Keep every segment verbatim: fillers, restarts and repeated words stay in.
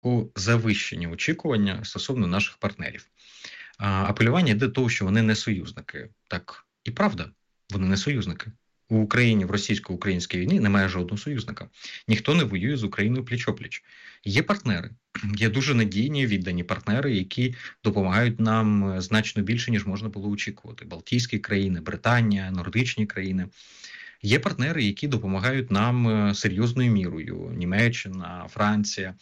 завищені очікування стосовно наших партнерів. А, апелювання йде до того, що вони не союзники. Так і правда, вони не союзники. У Україні в російсько-українській війні немає жодного союзника. Ніхто не воює з Україною пліч-опліч. Є партнери, є дуже надійні, віддані партнери, які допомагають нам значно більше, ніж можна було очікувати. Балтійські країни, Британія, нордичні країни. Є партнери, які допомагають нам серйозною мірою. Німеччина, Франція,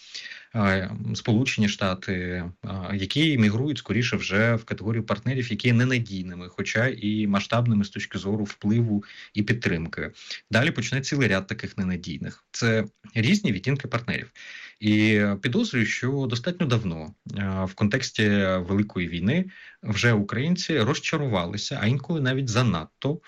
Сполучені Штати, які мігрують скоріше вже в категорію партнерів, які є ненадійними, хоча і масштабними з точки зору впливу і підтримки. Далі почне цілий ряд таких ненадійних. Це різні відтінки партнерів. І підозрюю, що достатньо давно в контексті Великої війни вже українці розчарувалися, а інколи навіть занадто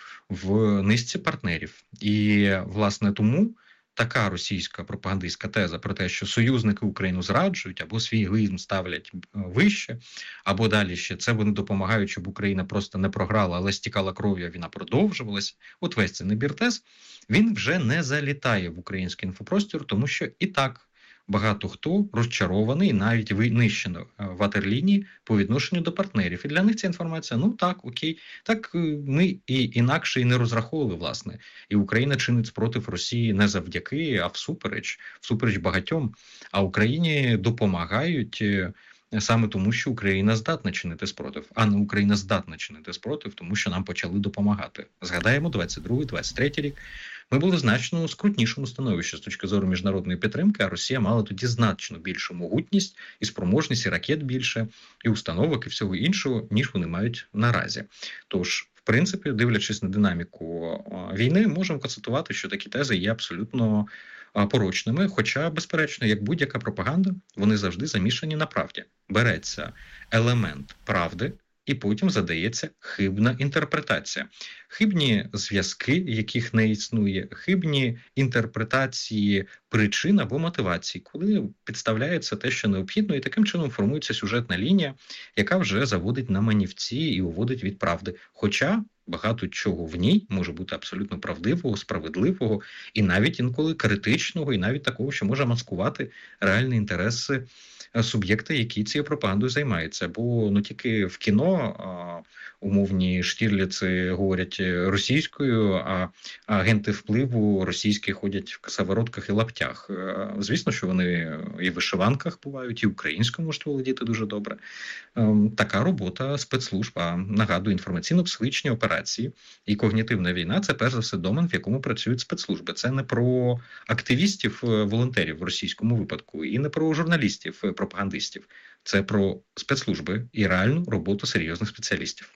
в низці партнерів. І, власне, тому така російська пропагандистська теза про те, що союзники Україну зраджують, або свій егоїзм ставлять вище, або далі ще це вони допомагають, щоб Україна просто не програла, але стікала кров'ю, а війна продовжувалася. От весь цей набір тез, він вже не залітає в український інфопростір, тому що і так багато хто розчарований, навіть винищено ватерлінії по відношенню до партнерів. І для них ця інформація, ну так, окей, так ми і інакше і не розраховували, власне. І Україна чинить спротив Росії не завдяки, а всупереч, всупереч багатьом. А Україні допомагають саме тому, що Україна здатна чинити спротив, а не Україна здатна чинити спротив, тому що нам почали допомагати. Згадаємо, двадцять другий двадцять третій рік. Ми були в значно скрутнішому становищі з точки зору міжнародної підтримки, а Росія мала тоді значно більшу могутність і спроможність, і ракет більше, і установок, і всього іншого, ніж вони мають наразі. Тож, в принципі, дивлячись на динаміку війни, можемо констатувати, що такі тези є абсолютно порочними, хоча, безперечно, як будь-яка пропаганда, вони завжди замішані на правді. Береться елемент правди, і потім задається хибна інтерпретація. Хибні зв'язки, яких не існує, хибні інтерпретації причин або мотивацій, коли підставляється те, що необхідно, і таким чином формується сюжетна лінія, яка вже заводить на манівці і уводить від правди. Хоча багато чого в ній може бути абсолютно правдивого, справедливого, і навіть інколи критичного, і навіть такого, що може маскувати реальні інтереси суб'єкти, які цією пропагандою займаються. Бо ну тільки в кіно а, умовні Штірліци говорять російською, а агенти впливу російські ходять в косоворотках і лаптях. А, звісно, що вони і в вишиванках бувають, і українською можуть володіти дуже добре. А, така робота спецслужб. А, нагадую, інформаційно-психологічні операції і когнітивна війна – це перш за все домен, в якому працюють спецслужби. Це не про активістів, волонтерів в російському випадку, і не про журналістів, пропагандистів. Це про спецслужби і реальну роботу серйозних спеціалістів.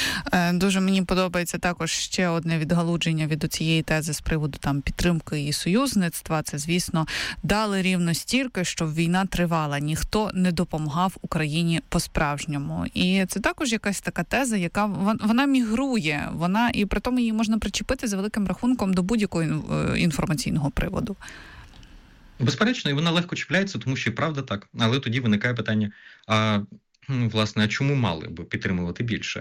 Дуже мені подобається також ще одне відгалудження від цієї тези з приводу там підтримки і союзництва. Це, звісно, дали рівно стільки, щоб війна тривала. Ніхто не допомагав Україні по-справжньому. І це також якась така теза, яка вона мігрує. Вона, і при тому її можна причепити за великим рахунком до будь-якого інформаційного приводу. Безперечно, і вона легко чіпляється, тому що і правда так. Але тоді виникає питання, а, власне, а чому мали би підтримувати більше?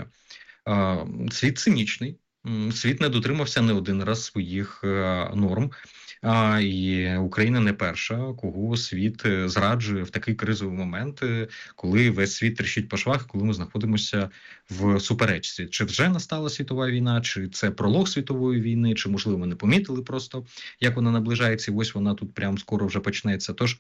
А, світ цинічний, світ не дотримався не один раз своїх а, норм, а, і Україна не перша, кого світ зраджує в такий кризовий момент, коли весь світ тріщить по швах, коли ми знаходимося в суперечці. Чи вже настала світова війна, чи це пролог світової війни, чи, можливо, ми не помітили просто, як вона наближається, і ось вона тут прямо скоро вже почнеться. Тож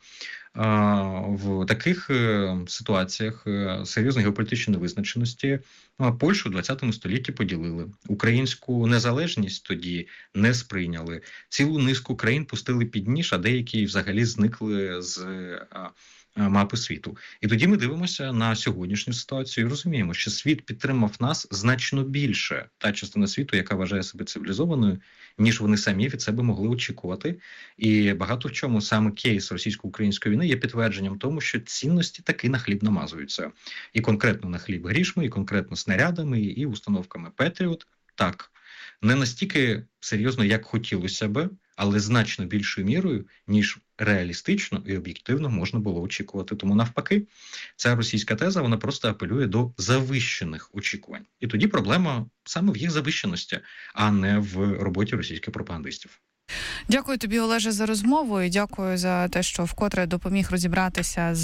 в таких ситуаціях серйозної геополітичної невизначеності Польщу у ХХ столітті поділили. Українську незалежність тоді не сприйняли. Цілу низку країн пустили під ніж, а деякі взагалі зникли з мапи світу. І тоді ми дивимося на сьогоднішню ситуацію і розуміємо, що світ підтримав нас значно більше, та частина світу, яка вважає себе цивілізованою, ніж вони самі від себе могли очікувати. І багато в чому саме кейс російсько-української війни є підтвердженням тому, що цінності таки на хліб намазуються. І конкретно на хліб грішми, і конкретно снарядами, і установками Петріот. Так, не настільки серйозно, як хотілося би, але значно більшою мірою, ніж реалістично і об'єктивно можна було очікувати. Тому навпаки, ця російська теза, вона просто апелює до завищених очікувань. І тоді проблема саме в їх завищеності, а не в роботі російських пропагандистів. Дякую тобі, Олеже, за розмову і дякую за те, що вкотре допоміг розібратися з